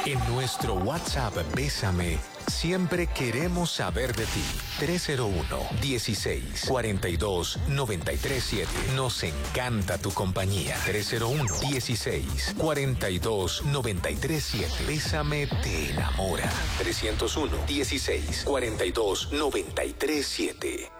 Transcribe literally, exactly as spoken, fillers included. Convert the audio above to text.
En nuestro WhatsApp Bésame, siempre queremos saber de ti. tres cero uno, dieciséis, cuarenta y dos, noventa y tres siete. Nos encanta tu compañía. tres cero uno, dieciséis, cuarenta y dos, noventa y tres siete. Bésame te enamora. trescientos uno, dieciséis, cuarenta y dos, noventa y tres siete.